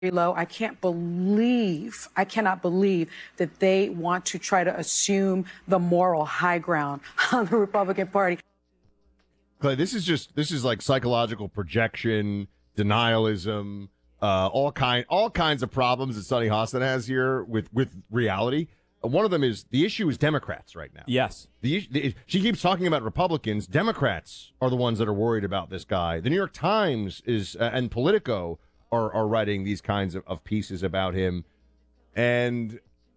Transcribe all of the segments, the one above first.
low. I cannot believe that they want to try to assume the moral high ground on the Republican Party. Clay, this is like psychological projection, denialism, all kinds of problems that Sonny Hostin has here with reality. One of them is the issue is Democrats right now. Yes. She keeps talking about Republicans. Democrats are the ones that are worried about this guy. The New York Times is and Politico are writing these kinds of pieces about him. And,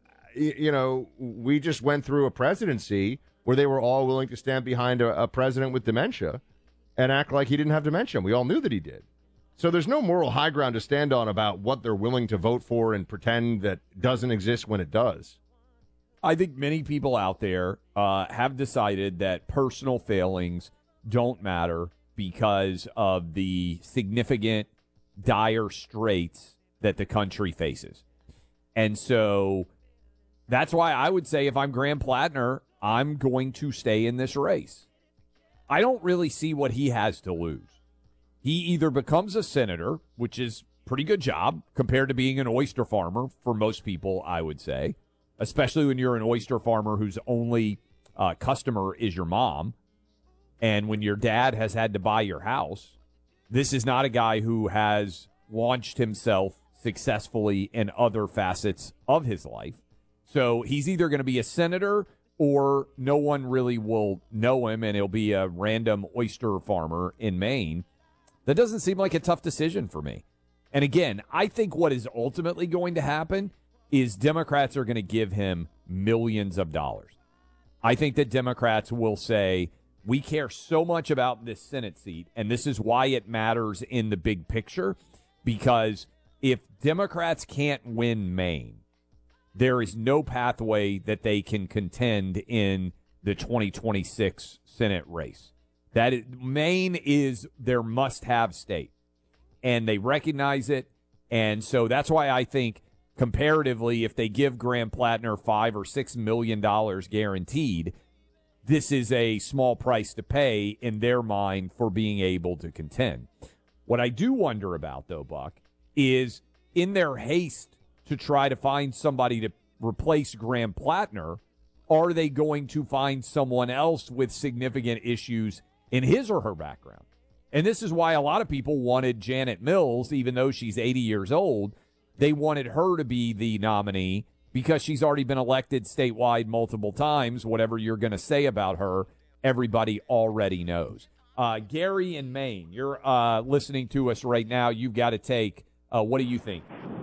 we just went through a presidency where they were all willing to stand behind a president with dementia and act like he didn't have dementia. We all knew that he did. So there's no moral high ground to stand on about what they're willing to vote for and pretend that doesn't exist when it does. I think many people out there have decided that personal failings don't matter because of the significant, dire straits that the country faces. And so that's why I would say if I'm Graham Plattner, I'm going to stay in this race. I don't really see what he has to lose. He either becomes a senator, which is a pretty good job compared to being an oyster farmer for most people, I would say, especially when you're an oyster farmer whose only customer is your mom. And when your dad has had to buy your house, this is not a guy who has launched himself successfully in other facets of his life. So he's either going to be a senator or no one really will know him and he'll be a random oyster farmer in Maine. That doesn't seem like a tough decision for me. And again, I think what is ultimately going to happen is Democrats are going to give him millions of dollars. I think that Democrats will say, we care so much about this Senate seat, and this is why it matters in the big picture, because if Democrats can't win Maine, there is no pathway that they can contend in the 2026 Senate race. Maine is their must-have state, and they recognize it, and so that's why I think comparatively, if they give Graham Plattner $5 or $6 million guaranteed, this is a small price to pay in their mind for being able to contend. What I do wonder about, though, Buck, is in their haste to try to find somebody to replace Graham Plattner, are they going to find someone else with significant issues in his or her background? And this is why a lot of people wanted Janet Mills, even though she's 80 years old. They wanted her to be the nominee because she's already been elected statewide multiple times. Whatever you're going to say about her, everybody already knows. Gary in Maine, you're listening to us right now. You've got to take. What do you think?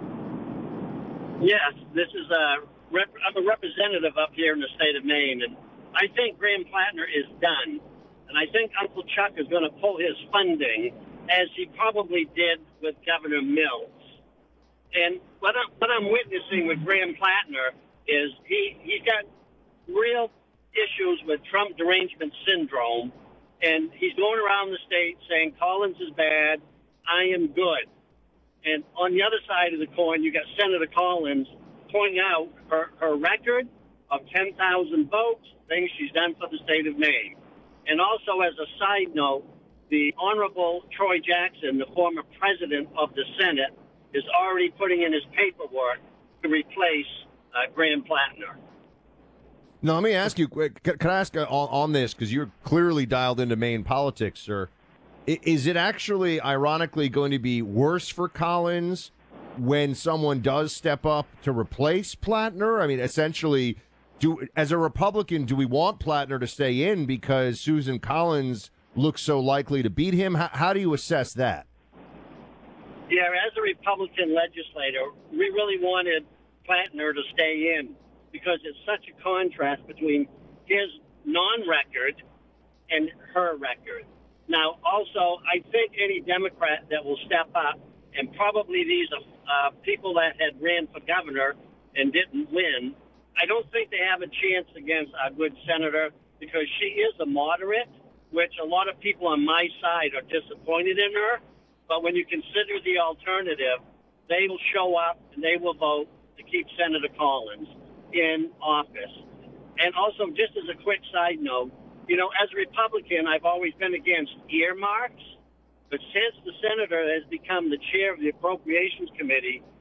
Yes, this is I'm a representative up here in the state of Maine, and I think Graham Plattner is done. And I think Uncle Chuck is going to pull his funding, as he probably did with Governor Mills. And what I'm witnessing with Graham Plattner is he's got real issues with Trump derangement syndrome, and he's going around the state saying Collins is bad, I am good. And on the other side of the coin, you got Senator Collins pointing out her record of 10,000 votes, things she's done for the state of Maine. And also, as a side note, the Honorable Troy Jackson, the former president of the Senate, is already putting in his paperwork to replace Graham Plattner. Now, let me ask you, can I ask on this, because you're clearly dialed into Maine politics, sir. Is it actually, ironically, going to be worse for Collins when someone does step up to replace Plattner? I mean, essentially, as a Republican, do we want Plattner to stay in because Susan Collins looks so likely to beat him? How do you assess that? Yeah, as a Republican legislator, we really wanted Plattner to stay in because it's such a contrast between his non-record and her record. Now, also, I think any Democrat that will step up, and probably these are people that had ran for governor and didn't win, I don't think they have a chance against a good senator because she is a moderate, which a lot of people on my side are disappointed in her. But when you consider the alternative, they will show up and they will vote to keep Senator Collins in office. And also, just as a quick side note, as a Republican, I've always been against earmarks. But since the senator has become the chair of the Appropriations Committee,